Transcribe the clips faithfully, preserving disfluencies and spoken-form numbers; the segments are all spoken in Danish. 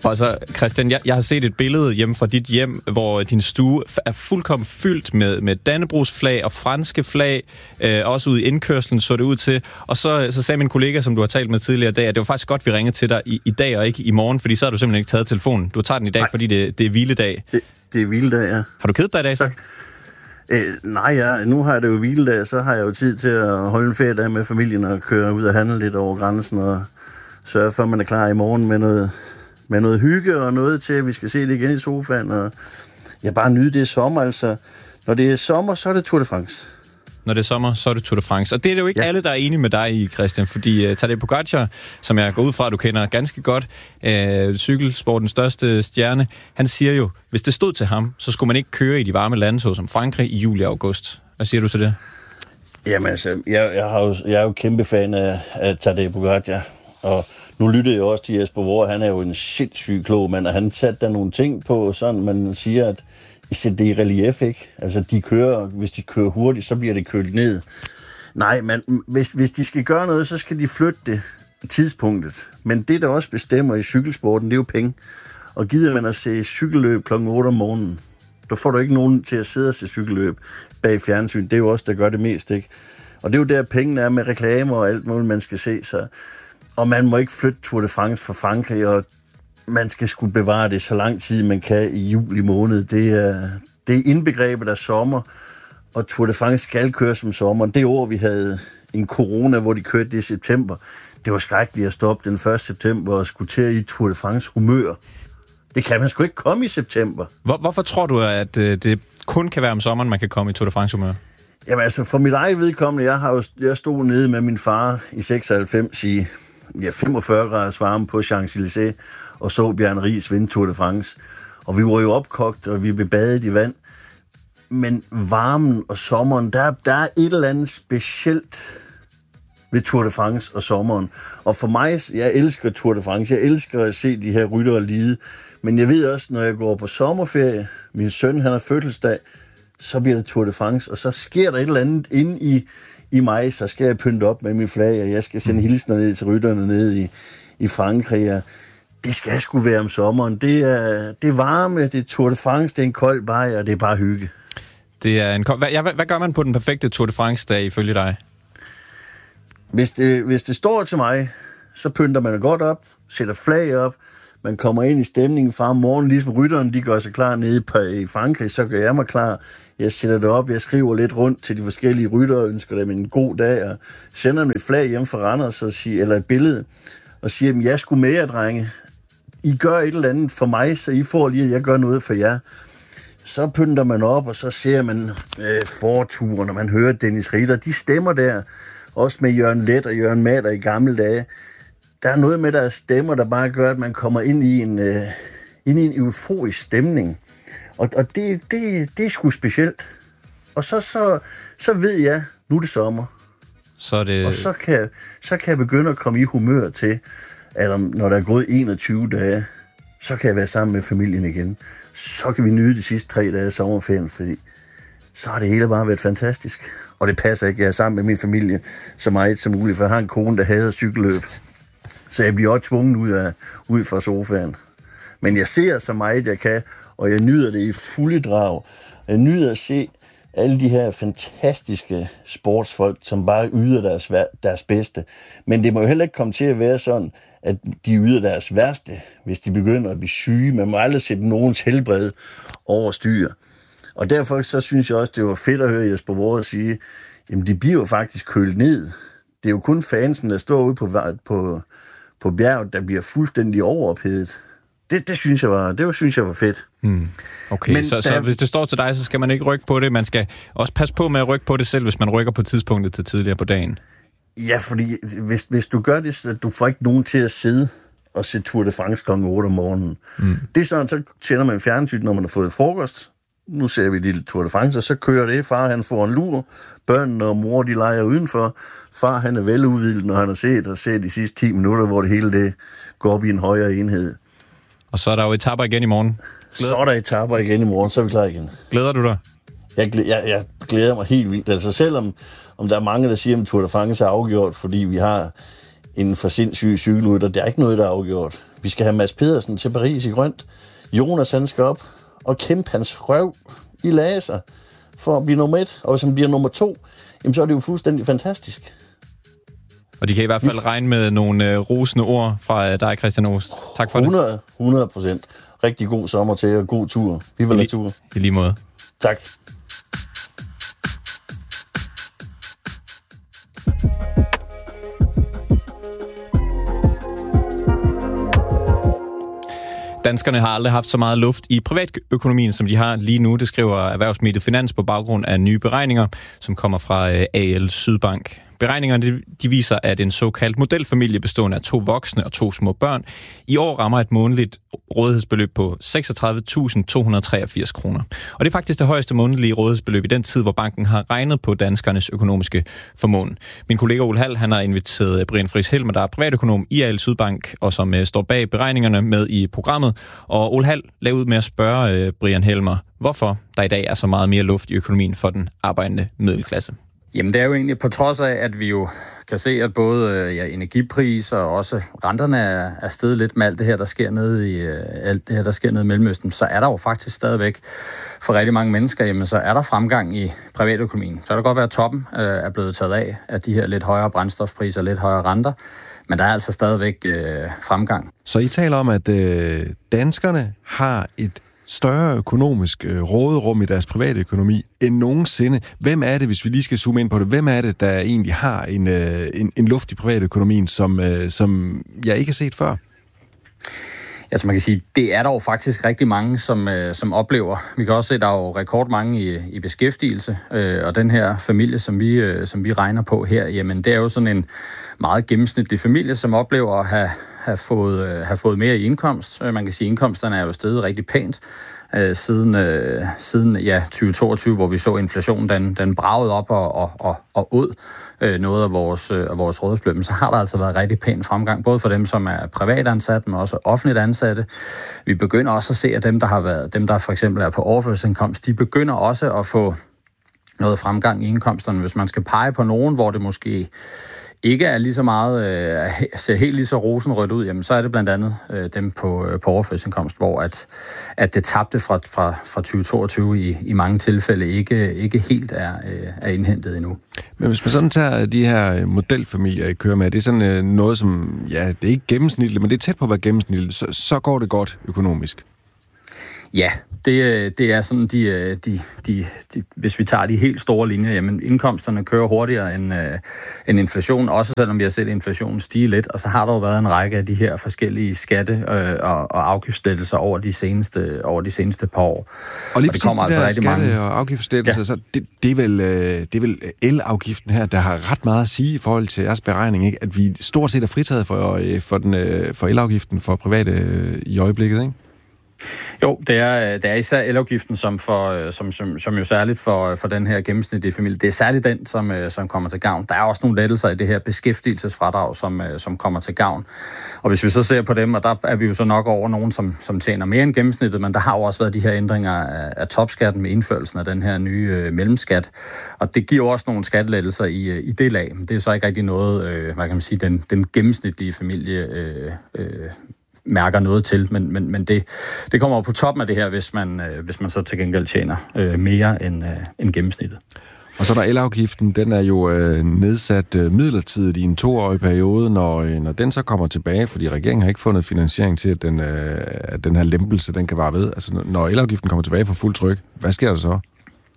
Og så, Christian, jeg, jeg har set et billede hjemme fra dit hjem, hvor din stue er fuldkommen fyldt med, med Dannebrogsflag og franske flag. Øh, også ude i indkørslen så det ud til. Og så, så sagde min kollega, som du har talt med tidligere i dag, at det var faktisk godt, vi ringede til dig i, i dag og ikke i morgen, fordi så har du simpelthen ikke taget telefonen. Du tager den i dag, Nej. fordi det, det er hviledag. Det, det er hviledag, ja. Har du kedet dig i dag? Så? Øh, nej, ja. Nu har jeg det jo hviledag, så har jeg jo tid til at holde en ferie med familien og køre ud og handle lidt over grænsen og sørge for, at man er klar i morgen med noget, med noget hygge og noget til, at vi skal se det igen i sofaen. Og jeg bare nyde det sommer, altså. Når det er sommer, så er det Tour de France. Når det er sommer, så er det Tour de France. Og det er det jo ikke ja. alle, der er enige med dig i, Christian, fordi uh, Tadej Pogačar, som jeg går ud fra, du kender ganske godt, uh, cykelsportens største stjerne, han siger jo, hvis det stod til ham, så skulle man ikke køre i de varme lande, som Frankrig i juli og august. Hvad siger du til det? Jamen altså, jeg, jeg, har jo, jeg er jo kæmpe fan af, af Tadej Pogačar, og nu lyttede jeg også til Jesper Vore, han er jo en sindssygt klog mand, og han satte der nogle ting på, sådan man siger, at I sætter det i relief, ikke? Altså, de kører, hvis de kører hurtigt, så bliver det kølet ned. Nej, men hvis, hvis de skal gøre noget, så skal de flytte det tidspunktet. Men det, der også bestemmer i cykelsporten, det er jo penge. Og gider man at se cykelløb klokken otte om morgenen, der får du ikke nogen til at sidde og se cykelløb bag fjernsyn. Det er jo også der gør det mest, ikke? Og det er jo der, pengene er med reklamer og alt muligt, man skal se. Så. Og man må ikke flytte Tour de France fra Frankrig, og man skal skulle bevare det så lang tid, man kan i juli måned. Det er, det er indbegrebet af sommer, og Tour de France skal køre som sommer. Det år, vi havde en corona, hvor de kørte det i september, det var skrækkeligt at stoppe den første september og skulle til i Tour de France humør. Det kan man sgu ikke komme i september. Hvor, hvorfor tror du, at det kun kan være om sommeren, man kan komme i Tour de France humør? Jamen altså, for mit eget vedkommende, jeg, har jo, jeg stod nede med min far i seksoghalvfems i ja, femogfyrre graders varme på Champs-Élysées, og så Bjarne Riis vinde Tour de France. Og vi var jo opkogt, og vi blev badet i vand. Men varmen og sommeren, der, der er et eller andet specielt ved Tour de France og sommeren. Og for mig, jeg elsker Tour de France, jeg elsker at se de her ryttere lide. Men jeg ved også, når jeg går på sommerferie, min søn, han har fødselsdag, så bliver det Tour de France, og så sker der et eller andet inde i, i mig, så skal jeg pynte op med min flag, og jeg skal sende hilsner ned til rytterne ned i, i Frankrig, og det skal sgu være om sommeren. Det er, det er varme, det er Tour de France, det er en kold vej, og det er bare hygge. Det er en kold... Hvad, ja, hvad, hvad gør man på den perfekte Tour de France-dag, ifølge dig? Hvis det, hvis det står til mig, så pynter man godt op, sætter flag op, man kommer ind i stemningen fra om morgenen, ligesom rytterne, de gør sig klar nede i Frankrig, så gør jeg mig klar. Jeg sætter det op, jeg skriver lidt rundt til de forskellige ryttere, ønsker dem en god dag, og sender mit flag hjem fra Randers, og siger, eller et billede, og siger, jeg skulle med jer, drenge. I gør et eller andet for mig, så I får lige, at jeg gør noget for jer. Så pynter man op, og så ser man øh, forturen, og man hører Dennis Ritter. De stemmer der, også med Jørgen Leth og Jørgen Mader i gamle dage. Der er noget med deres stemmer, der bare gør, at man kommer ind i en, øh, ind i en euforisk stemning. Og, og det, det, det er sgu specielt. Og så, så, så ved jeg, nu er det sommer. Så er det... Og så kan, så kan jeg begynde at komme i humør til, at om, når der er gået enogtyve dage, så kan jeg være sammen med familien igen. Så kan vi nyde de sidste tre dage af sommerferien, fordi så har det hele bare været fantastisk. Og det passer ikke, jeg er sammen med min familie så meget som muligt, for jeg har en kone, der hader cykelløb. Så jeg bliver også tvunget ud, af, ud fra sofaen. Men jeg ser så meget, jeg kan, og jeg nyder det i fulde drag. Jeg nyder at se alle de her fantastiske sportsfolk, som bare yder deres, deres bedste. Men det må jo heller ikke komme til at være sådan, at de yder deres værste, hvis de begynder at blive syge. Man må aldrig sætte nogens helbred over styr. Og derfor så synes jeg også, det var fedt at høre Jesper Vore sige, jamen de bliver jo faktisk kølet ned. Det er jo kun fansen, der står ude på, på, på bjerget, der bliver fuldstændig overophedet. Det, det, synes jeg var, det var, synes jeg var fedt. Hmm. Okay, Men så, der... så hvis det står til dig, så skal man ikke rykke på det. Man skal også passe på med at rykke på det selv, hvis man rykker på tidspunktet til tidligere på dagen. Ja, fordi hvis, hvis du gør det, så du får ikke nogen til at sidde og se Tour de France klokken otte om morgenen. Mm. Det er sådan, så tænder man fjernsyn, når man har fået frokost. Nu ser vi lille Tour de France, og så kører det. Far, han får en lur. Børnene og mor, de leger udenfor. Far, han er veludvildet, når han har set og set de sidste ti minutter, hvor det hele det går op i en højere enhed. Og så er der jo etaper igen i morgen. Glæder... Så er der etaper igen i morgen, så er vi klar igen. Glæder du dig? Jeg, glæ- jeg, jeg glæder mig helt vildt. Altså selvom om der er mange, der siger, at Tour de France er afgjort, fordi vi har en for sindssyg cykelrytter. Det er ikke noget, der er afgjort. Vi skal have Mads Pedersen til Paris i grønt. Jonas, han skal op og kæmpe hans røv i laser for at blive nummer et. Og hvis han bliver nummer to, jamen, så er det jo fuldstændig fantastisk. Og de kan i hvert fald regne med nogle øh, rosende ord fra dig, Christian Oost. Tak for hundrede, det. hundrede procent. Rigtig god sommer til og god tur. Vi vil have tur. I lige måde. Tak. Danskerne har aldrig haft så meget luft i privatøkonomien, som de har lige nu. Det skriver Erhvervsmediet Finans på baggrund af nye beregninger, som kommer fra A L Sydbank. Beregningerne de viser, at en såkaldt modelfamilie bestående af to voksne og to små børn i år rammer et månedligt rådighedsbeløb på seksogtredive tusind to hundrede og treogfirs kroner. Og det er faktisk det højeste månedlige rådighedsbeløb i den tid, hvor banken har regnet på danskernes økonomiske formåen. Min kollega Ole Hall, han har inviteret Brian Friis Helmer, der er privatøkonom i A L Sydbank, og som uh, står bag beregningerne med i programmet. Og Ole Hall lavede ud med at spørge uh, Brian Helmer, hvorfor der i dag er så meget mere luft i økonomien for den arbejdende middelklasse. Jamen det er jo egentlig på trods af, at vi jo kan se, at både ja, energipriser og også renterne er, er steget lidt med alt det her, der sker nede i alt det her, der sker nede i Mellemøsten, så er der jo faktisk stadigvæk for rigtig mange mennesker, jamen så er der fremgang i privatøkonomien. Så kan det godt være, at toppen øh, er blevet taget af af de her lidt højere brændstofpriser og lidt højere renter, men der er altså stadigvæk øh, fremgang. Så I taler om, at øh, danskerne har et større økonomisk øh, råderum i deres private økonomi end nogensinde. Hvem er det, hvis vi lige skal zoome ind på det, hvem er det, der egentlig har en, øh, en, en luft i private økonomien, som, øh, som jeg ikke har set før? Altså man kan sige, det er der jo faktisk rigtig mange, som, øh, som oplever. Vi kan også se, at der er jo rekordmange i, i beskæftigelse, øh, og den her familie, som vi, øh, som vi regner på her, jamen det er jo sådan en meget gennemsnitlig familie, som oplever at have, have, fået, øh, have fået mere i indkomst. Man kan sige, at indkomsterne er jo steget rigtig pænt øh, siden, øh, siden ja, tyve toogtyve, hvor vi så inflationen, den, den bragede op og, og, og, og ud øh, noget af vores, øh, af vores rådighedsbeløb. Men så har der altså været rigtig pæn fremgang, både for dem, som er privatansatte, men også offentligt ansatte. Vi begynder også at se, at dem, der har været, dem, der for eksempel er på overførselsindkomst, de begynder også at få noget fremgang i indkomsterne. Hvis man skal pege på nogen, hvor det måske ikke er lige så meget, øh, ser helt lige så rosenrødt ud, jamen så er det blandt andet øh, dem på, øh, på overførselsindkomst, hvor at, at det tabte fra, fra, fra tyve toogtyve i, i mange tilfælde ikke, ikke helt er, øh, er indhentet endnu. Men hvis man sådan tager de her modelfamilier, I kører med, det er sådan øh, noget, som, ja, det er ikke gennemsnitligt, men det er tæt på at være gennemsnitligt, så, så går det godt økonomisk. Ja, det, det er sådan, de, de, de, de, hvis vi tager de helt store linjer, jamen indkomsterne kører hurtigere end, øh, end inflation, også selvom vi har set inflationen stige lidt, og så har der jo været en række af de her forskellige skatte- øh, og, og afgiftslettelser over de seneste, over de seneste par år. Og lige og det kommer de altså der skatte- mange... og afgiftslettelser, ja. så det, det, er vel, det er vel el-afgiften her, der har ret meget at sige i forhold til jeres beregning, ikke? At vi stort set er fritaget for, for, den, for el-afgiften for private i øjeblikket, ikke? Jo, det er, det er især elafgiften, som, for, som, som, som jo særligt for, for den her gennemsnitlige familie. Det er særligt den, som, som kommer til gavn. Der er også nogle lettelser i det her beskæftigelsesfradrag, som, som kommer til gavn. Og hvis vi så ser på dem, og der er vi jo så nok over nogen, som, som tjener mere end gennemsnittet, men der har jo også været de her ændringer af, af topskatten med indførelsen af den her nye øh, mellemskat. Og det giver også nogle skattelettelser i, i det lag. Men det er så ikke rigtig noget, øh, hvad kan man sige, den, den gennemsnitlige familie øh, øh, mærker noget til, men, men, men det, det kommer jo på toppen af det her, hvis man, øh, hvis man så til gengæld tjener øh, mere end, øh, end gennemsnittet. Og så er der elafgiften, den er jo øh, nedsat øh, midlertidigt i en toårig periode, når, øh, når den så kommer tilbage, fordi regeringen har ikke fundet finansiering til, at den, øh, at den her lempelse, den kan vare ved. Altså når elafgiften kommer tilbage for fuld tryk, hvad sker der så?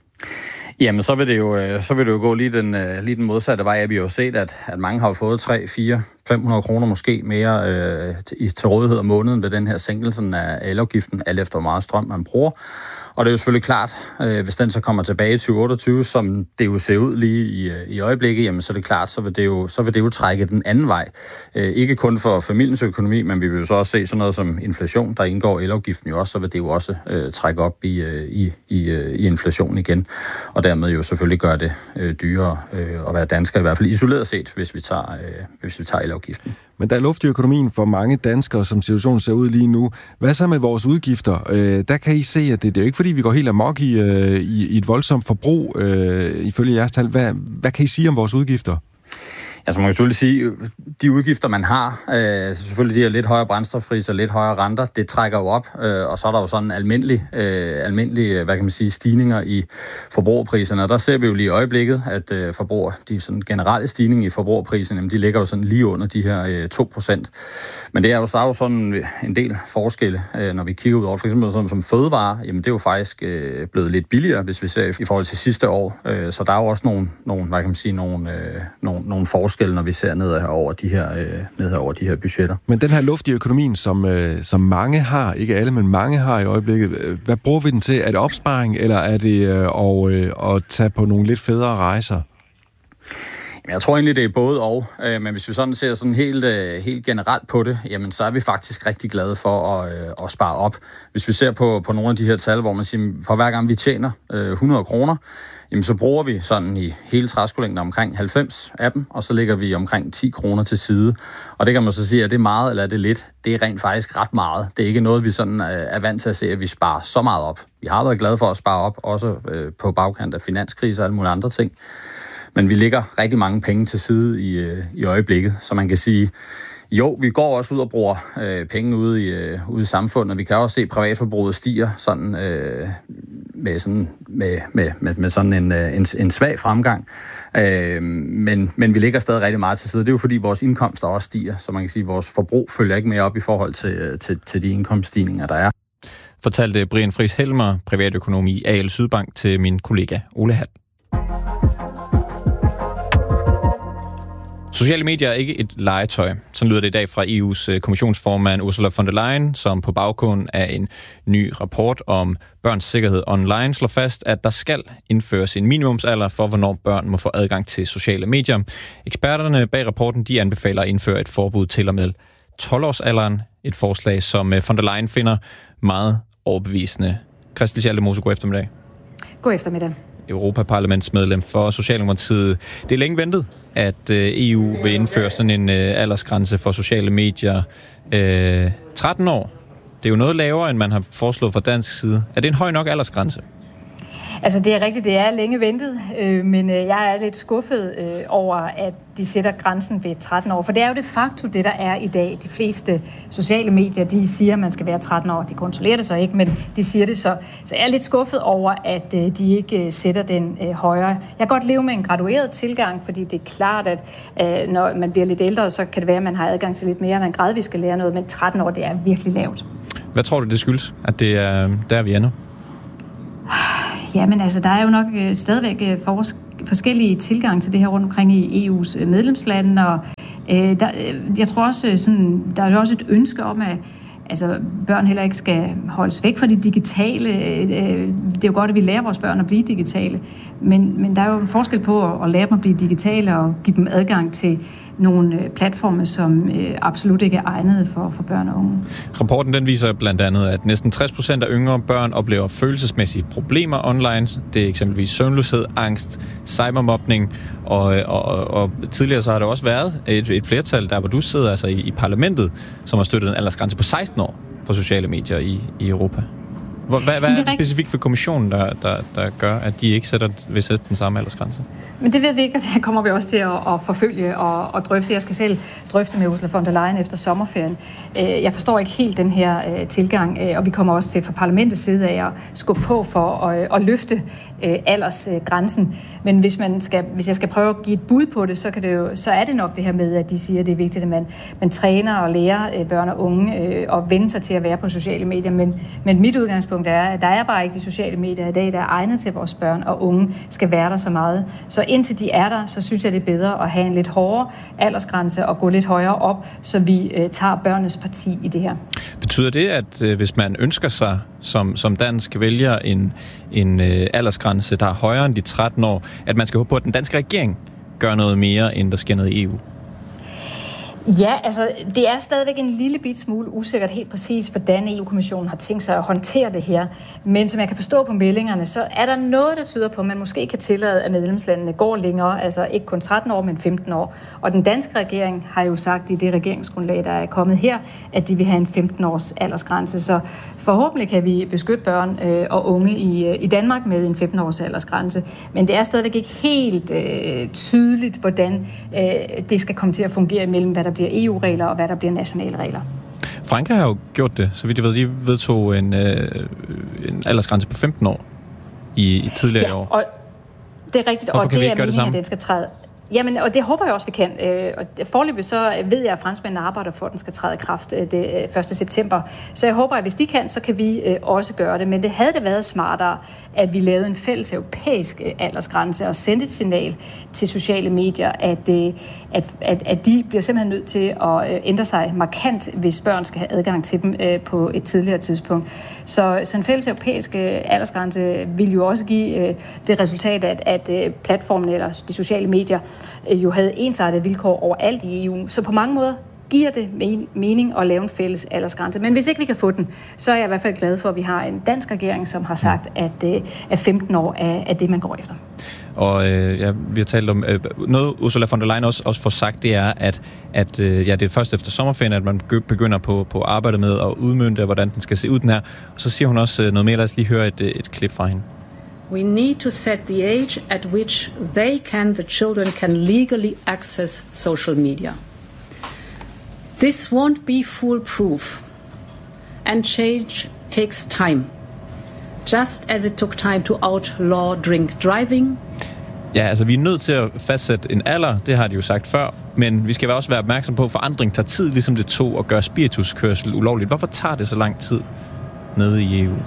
Jamen, så vil det jo, så vil det jo gå lige den, lige den modsatte vej. Vi har jo set, at, at mange har fået tre, fire, fem hundrede kroner måske mere øh, til, til rådighed om måneden ved den her sænkelsen af elafgiften, alt efter hvor meget strøm man bruger. Og det er jo selvfølgelig klart, øh, hvis den så kommer tilbage i tyve otteogtyve, som det jo ser ud lige i, i øjeblikket, jamen så er det klart, så vil det jo, så vil det jo trække den anden vej. Øh, ikke kun for familiens økonomi, men vi vil jo så også se sådan noget som inflation, der indgår elafgiften jo også, så vil det jo også øh, trække op i, øh, i, i, øh, i inflationen igen. Og dermed jo selvfølgelig gøre det øh, dyrere øh, at være dansker, i hvert fald isoleret set, hvis vi tager, øh, hvis vi tager elafgiften. Men der er luft i økonomien for mange danskere, som situationen ser ud lige nu. Hvad så med vores udgifter? Øh, der kan I se, at det, det er jo ikke fordi, vi går helt amok i, øh, i, i et voldsomt forbrug, øh, ifølge jeres tal. Hvad, hvad kan I sige om vores udgifter? Altså man kan selvfølgelig sige, de udgifter, man har, øh, selvfølgelig de her lidt højere brændstofpriser, lidt højere renter, det trækker jo op, øh, og så er der jo sådan almindelig, øh, almindelig, hvad kan man sige, stigninger i forbrugerpriserne, og der ser vi jo lige i øjeblikket, at øh, forbruger, de sådan generelle stigning i forbrugerpriserne, jamen, de ligger jo sådan lige under de her øh, to procent. Men det er jo, så er jo sådan en del forskelle, øh, når vi kigger ud over, for eksempel sådan som fødevarer, jamen det er jo faktisk øh, blevet lidt billigere, hvis vi ser i forhold til sidste år, øh, så der er jo også nogle, nogle hvad kan man sige, nogle, øh, nogle, nogle forskelle, når vi ser ned over de her, øh, ned over de her budgetter. Men den her luft i økonomien, som, øh, som mange har, ikke alle, men mange har i øjeblikket, hvad bruger vi den til? Er det opsparing, eller er det øh, at, øh, at tage på nogle lidt federe rejser? Jeg tror egentlig, det er både og, øh, men hvis vi sådan ser sådan helt, øh, helt generelt på det, jamen så er vi faktisk rigtig glade for at, øh, at spare op. Hvis vi ser på, på nogle af de her tal, hvor man siger, for hver gang vi tjener øh, hundrede kroner, jamen så bruger vi sådan i hele træskolængden omkring halvfems af dem, og så lægger vi omkring ti kroner til side. Og det kan man så sige, er det meget eller er det lidt? Det er rent faktisk ret meget. Det er ikke noget, vi sådan øh, er vant til at se, at vi sparer så meget op. Vi har været glade for at spare op, også øh, på bagkant af finanskriser og alle mulige andre ting. Men vi lægger rigtig mange penge til side i, øh, i øjeblikket, så man kan sige, jo, vi går også ud og bruger øh, penge ude i, øh, ude i samfundet. Vi kan også se, at privatforbruget stiger sådan, øh, med, sådan, med, med, med, med sådan en, en, en svag fremgang. Øh, men, men vi lægger stadig rigtig meget til side. Det er jo fordi, vores indkomster også stiger, så man kan sige, at vores forbrug følger ikke mere op i forhold til, til, til de indkomststigninger, der er. Fortalte Brian Friis Helmer, privatøkonom i A L Sydbank, til min kollega Ole Hall. Sociale medier er ikke et legetøj. Sådan lyder det i dag fra E U's kommissionsformand Ursula von der Leyen, som på baggrund af en ny rapport om børns sikkerhed online slår fast, at der skal indføres en minimumsalder for, hvornår børn må få adgang til sociale medier. Eksperterne bag rapporten de anbefaler at indføre et forbud til og med tolv-årsalderen. Et forslag, som von der Leyen finder meget overbevisende. Christel Schaldemose, god eftermiddag. God eftermiddag. Europaparlamentsmedlem for Socialdemokratiet. Det er længe ventet, at E U vil indføre sådan en aldersgrænse for sociale medier. Øh, tretten år. Det er jo noget lavere, end man har foreslået fra dansk side. Er det en høj nok aldersgrænse? Altså det er rigtigt, det er længe ventet, øh, men øh, jeg er lidt skuffet øh, over, at de sætter grænsen ved tretten år. For det er jo de facto det, der er i dag. De fleste sociale medier, de siger, at man skal være tretten år. De kontrollerer det så ikke, men de siger det så. Så jeg er lidt skuffet over, at øh, de ikke øh, sætter den øh, højere. Jeg kan godt leve med en gradueret tilgang, fordi det er klart, at øh, når man bliver lidt ældre, så kan det være, at man har adgang til lidt mere, man gradvist skal lære noget, men tretten år, det er virkelig lavt. Hvad tror du, det skyldes, at det er der, vi er nu? Jamen altså, der er jo nok øh, stadigvæk øh, fors- forskellige tilgange til det her rundt omkring i E U's øh, medlemslande, og øh, der, øh, jeg tror også, sådan, der er jo også et ønske om, at altså, børn heller ikke skal holdes væk fra det digitale. Øh, det er jo godt, at vi lærer vores børn at blive digitale, men, men der er jo en forskel på at, at lære dem at blive digitale og give dem adgang til nogle platforme, som øh, absolut ikke er egnede for, for børn og unge. Rapporten den viser blandt andet, at næsten tres procent af yngre børn oplever følelsesmæssige problemer online. Det er eksempelvis søvnløshed, angst, cybermobning, og, og, og tidligere så har der også været et, et flertal, der hvor du sidder altså i, i parlamentet, som har støttet en aldersgrænse på seksten år for sociale medier i, i Europa. Hvad, hvad er det specifikt for kommissionen, der, der, der gør, at de ikke sætter, vil sætte den samme aldersgrænse? Men det ved vi ikke, og det kommer vi også til at, at forfølge og, og drøfte. Jeg skal selv drøfte med Ursula von der Leyen efter sommerferien. Jeg forstår ikke helt den her tilgang, og vi kommer også til fra parlamentets side af at skubbe på for at, at løfte aldersgrænsen. Men hvis, man skal, hvis jeg skal prøve at give et bud på det, så, kan det jo, så er det nok det her med, at de siger, at det er vigtigt, at man, man træner og lærer børn og unge og vende sig til at være på sociale medier. Men, men mit udgangspunkt er, at der er bare ikke de sociale medier i dag, der er egnet til, at vores børn og unge skal være der så meget. Så indtil de er der, så synes jeg, det er bedre at have en lidt hårdere aldersgrænse og gå lidt højere op, så vi øh, tager børnenes parti i det her. Betyder det, at øh, hvis man ønsker sig som, som dansk vælger en, en øh, aldersgrænse, der er højere end de tretten år, at man skal håbe på, at den danske regering gør noget mere, end der sker noget i E U? Ja, altså det er stadigvæk en lille bit smule usikkert helt præcis, hvordan E U-kommissionen har tænkt sig at håndtere det her. Men som jeg kan forstå på meldingerne, så er der noget, der tyder på, at man måske kan tillade, at medlemslandene går længere, altså ikke kun tretten år, men femten år. Og den danske regering har jo sagt i det regeringsgrundlag, der er kommet her, at de vil have en femten års aldersgrænse. Så forhåbentlig kan vi beskytte børn øh, og unge i, i Danmark med en femten års aldersgrænse. Men det er stadigvæk ikke helt øh, tydeligt, hvordan øh, det skal komme til at fungere imellem, hvad der bliver E U-regler og hvad der bliver nationale regler. Frankrig har jo gjort det, så vidt jeg ved. De vedtog en, øh, en aldersgrænse på femten år i, i tidligere ja, år. Og det er rigtigt, Hvorfor og det er meningen, at den skal træde. Jamen, og det håber jeg også, vi kan. Og foreløbig så ved jeg, at franskmændene arbejder for, at den skal træde i kraft det første september. Så jeg håber, at hvis de kan, så kan vi også gøre det. Men det havde det været smartere, at vi lavede en fælles europæisk aldersgrænse og sendte et signal til sociale medier, at, at, at, at de bliver simpelthen nødt til at ændre sig markant, hvis børn skal have adgang til dem på et tidligere tidspunkt. Så, så en fælles europæisk aldersgrænse vil jo også give det resultat, at, at platformen eller de sociale medier jo havde ensartede vilkår overalt i E U. Så på mange måder giver det mening at lave en fælles aldersgrænse. Men hvis ikke vi kan få den, så er jeg i hvert fald glad for, at vi har en dansk regering, som har sagt, at, at femten år er, er det, man går efter. Og øh, ja, vi har talt om, øh, noget Ursula von der Leyen også, også får sagt, det er, at, at øh, ja, det er først efter sommerferien, at man begynder på, på arbejdet med at udmønte, hvordan den skal se ud, den her. Og så siger hun også øh, noget mere. Lad os lige høre et, et klip fra hende. We need to set the age at which they can, the children can legally access social media. This won't be foolproof, and change takes time. Just as it took time to outlaw drink driving. Ja, altså vi er nødt til at fastsætte en alder, det har de jo sagt før, men vi skal også være opmærksom på, at forandring tager tid, ligesom det tog at gøre spirituskørsel ulovligt. Hvorfor tager det så lang tid nede i E U?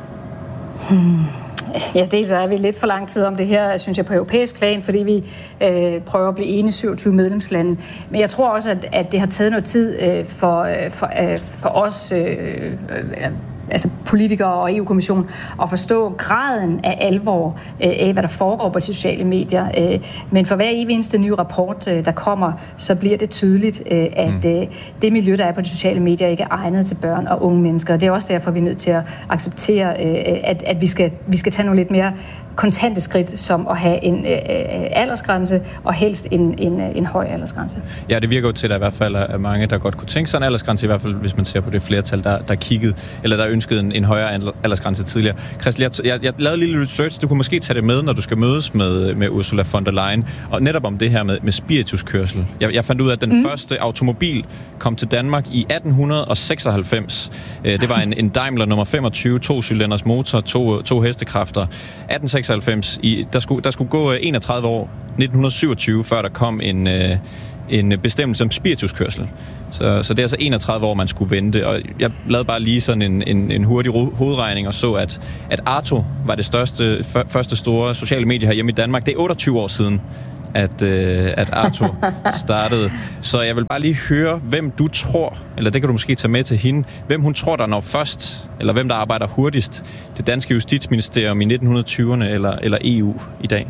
Hmm. Ja, dels er vi lidt for lang tid om det her, synes jeg, på europæisk plan, fordi vi øh, prøver at blive enige syvogtyve medlemslande. Men jeg tror også, at, at det har taget noget tid øh, for, for, øh, for os, øh, øh, altså politikere og E U-kommissionen, at forstå graden af alvor øh, af, hvad der foregår på de sociale medier. Øh, men for hver eneste nye rapport, øh, der kommer, så bliver det tydeligt, øh, at øh, det miljø, der er på de sociale medier, ikke er egnet til børn og unge mennesker. Det er også derfor, vi er nødt til at acceptere, øh, at, at vi, skal, vi skal tage nogle lidt mere kontante skridt, som at have en øh, aldersgrænse, og helst en, en, en høj aldersgrænse. Ja, det virker jo til, at der i hvert fald er mange, der godt kunne tænke sig en aldersgrænse, i hvert fald hvis man ser på det flertal, der, der kiggede, eller der ønskede en, en højere aldersgrænse tidligere. Christel, jeg, jeg, jeg lavede en lille research. Du kunne måske tage det med, når du skal mødes med, med Ursula von der Leyen, og netop om det her med, med spirituskørsel. Jeg, jeg fandt ud af, at den mm. første automobil kom til Danmark i atten seksoghalvfems. Det var en, en Daimler nummer femogtyve, to cylinders motor, to, to hestekræfter. atten seksoghalvfems, i, der, skulle, der skulle gå enogtredive år, nitten syvogtyve, før der kom en, øh, en bestemmelse om spirituskørsel. Så, så det er altså enogtredive år, man skulle vente. Og jeg lavede bare lige sådan en, en, en hurtig hovedregning og så, at, at Arto var det største, f- første store sociale medie her hjemme i Danmark. Det er otteogtyve år siden, at, øh, at Arto startede. Så jeg vil bare lige høre, hvem du tror, eller det kan du måske tage med til hende, hvem hun tror, der når først, eller hvem der arbejder hurtigst, det danske justitsministerium i nitten tyverne eller, eller E U i dag.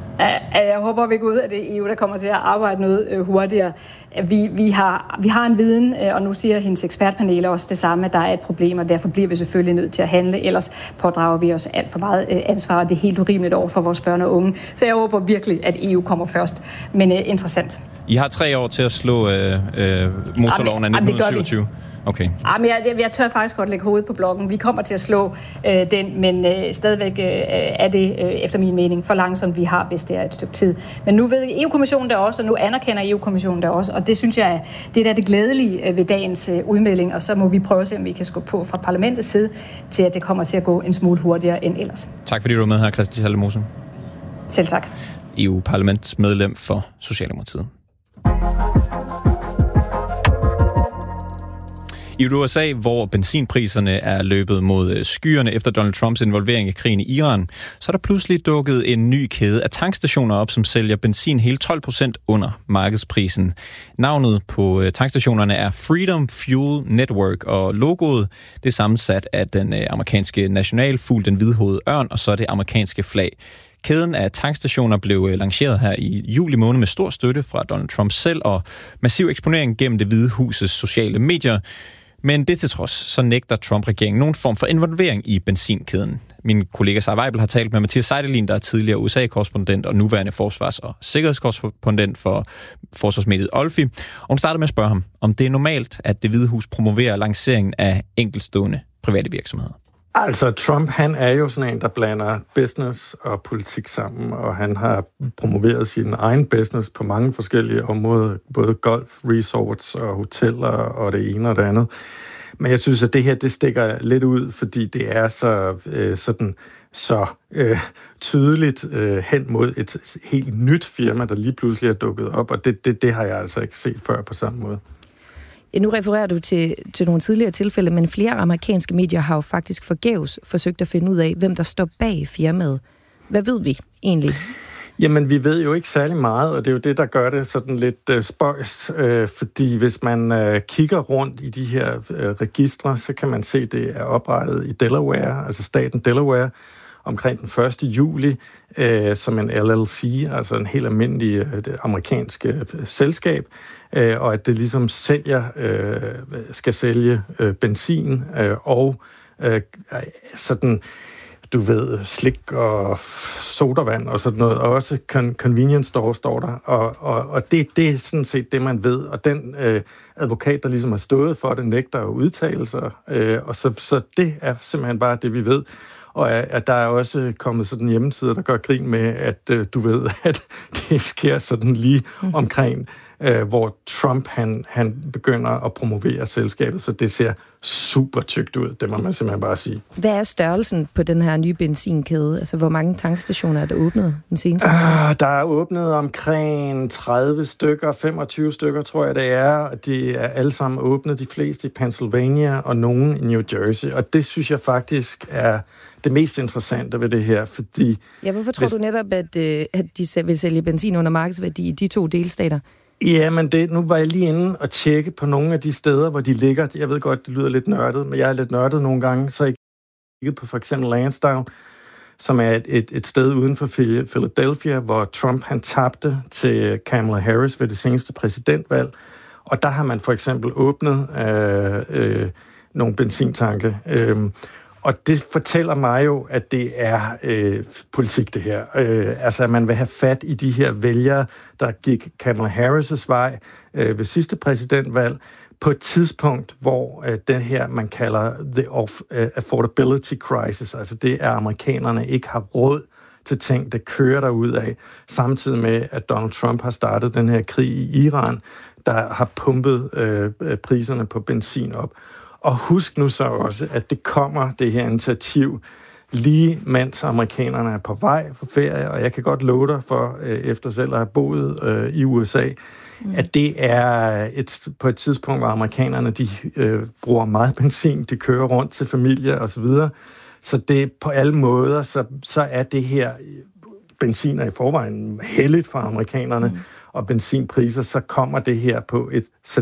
Jeg håber, vi går ud af det E U, der kommer til at arbejde noget hurtigere. Vi, vi, har, vi har en viden, og nu siger hendes ekspertpanel også det samme, at der er et problem, og derfor bliver vi selvfølgelig nødt til at handle. Ellers pådrager vi os alt for meget ansvar, og det er helt urimeligt over for vores børn og unge. Så jeg håber virkelig, at E U kommer først. Men uh, interessant. I har tre år til at slå øh, øh, motorloven af nitten syvogtyve. Okay. Ja, men jeg, jeg tør faktisk godt lægge hovedet på blokken. Vi kommer til at slå øh, den, men øh, stadigvæk øh, er det øh, efter min mening for langsomt, vi har, hvis det er et stykke tid. Men nu ved E U-kommissionen der også, og nu anerkender E U-kommissionen der også, og det synes jeg, det er da det glædelige ved dagens øh, udmelding, og så må vi prøve at se, om vi kan skubbe på fra parlamentets side, til at det kommer til at gå en smule hurtigere end ellers. Tak fordi du var med her, Christel Schaldemose. Selv tak. E U-parlamentsmedlem for Socialdemokratiet. I U S A, hvor benzinpriserne er løbet mod skyerne efter Donald Trumps involvering i krigen i Iran, så er der pludselig dukket en ny kæde af tankstationer op, som sælger benzin hele tolv procent under markedsprisen. Navnet på tankstationerne er Freedom Fuel Network, og logoet det er sammensat af den amerikanske nationalfugl, den hvidhovede ørn, og så det amerikanske flag. Kæden af tankstationer blev lanceret her i juli måned med stor støtte fra Donald Trump selv og massiv eksponering gennem Det Hvide Husets sociale medier. Men det til trods, så nægter Trump-regeringen nogen form for involvering i benzinkæden. Min kollega Sara Weibel har talt med Mathias Seidelin, der er tidligere U S A-korrespondent og nuværende forsvars- og sikkerhedskorrespondent for forsvarsmediet Olfi. Og hun startede med at spørge ham, om det er normalt, at Det Hvide Hus promoverer lanceringen af enkeltstående private virksomheder. Altså, Trump, han er jo sådan en, der blander business og politik sammen, og han har promoveret sin egen business på mange forskellige områder, både golf, resorts og hoteller og det ene og det andet. Men jeg synes, at det her, det stikker lidt ud, fordi det er så øh, sådan så øh, tydeligt øh, hen mod et helt nyt firma, der lige pludselig er dukket op, og det, det, det har jeg altså ikke set før på samme måde. Nu refererer du til, til nogle tidligere tilfælde, men flere amerikanske medier har jo faktisk forgæves forsøgt at finde ud af, hvem der står bag firmaet. Hvad ved vi egentlig? Jamen, vi ved jo ikke særlig meget, og det er jo det, der gør det sådan lidt øh, spøjst, øh, fordi hvis man øh, kigger rundt i de her øh, registre, så kan man se, at det er oprettet i Delaware, altså staten Delaware, omkring den første juli, øh, som en L L C, altså en helt almindelig øh, amerikansk øh, selskab, øh, og at det ligesom sælger, øh, skal sælge øh, benzin øh, og øh, sådan, du ved, slik og sodavand og sådan noget, og også convenience store står der, og, og, og det, det er sådan set det, man ved, og den øh, advokat, der ligesom har stået for det, nægter at udtale sig, øh, og så, så det er simpelthen bare det, vi ved. Og at der er også kommet sådan hjemmesider, der gør grin med, at øh, du ved, at det sker sådan lige omkring, øh, hvor Trump han, han begynder at promovere selskabet, så det ser super tykt ud, det må man simpelthen bare sige. Hvad er størrelsen på den her nye benzinkæde? Altså, hvor mange tankstationer er der åbnet den seneste? Uh, der er åbnet omkring tredive stykker, femogtyve stykker, tror jeg det er, og de er alle sammen åbnet, de fleste i Pennsylvania og nogle i New Jersey, og det synes jeg faktisk er det mest interessante ved det her, fordi... Ja, hvorfor tror hvis... du netop, at, at de vil sælge benzin under markedsværdi i de to delstater? Ja, men det, nu var jeg lige inde og tjekke på nogle af de steder, hvor de ligger. Jeg ved godt, det lyder lidt nørdet, men jeg er lidt nørdet nogle gange, så jeg kiggede på for eksempel Lansdowne, som er et, et, et sted uden for Philadelphia, hvor Trump han tabte til Kamala Harris ved det seneste præsidentvalg, og der har man for eksempel åbnet øh, øh, nogle benzintanke. Øh, Og det fortæller mig jo, at det er øh, politik, det her. Øh, altså, at man vil have fat i de her vælgere, der gik Kamala Harris' vej øh, ved sidste præsidentvalg, på et tidspunkt, hvor øh, den her, man kalder the off, uh, affordability crisis, altså det er, at amerikanerne ikke har råd til ting, der kører derudad, samtidig med, at Donald Trump har startet den her krig i Iran, der har pumpet øh, priserne på benzin op. Og husk nu så også, at det kommer, det her initiativ, lige mens amerikanerne er på vej for ferie, og jeg kan godt love dig for, efter selv at have boet øh, i U S A, mm. at det er et, på et tidspunkt, hvor amerikanerne de, øh, bruger meget benzin, de kører rundt til familie og så videre. Så det på alle måder, så, så er det her, benzin er i forvejen heldigt for amerikanerne, mm. og benzinpriser, så kommer det her på et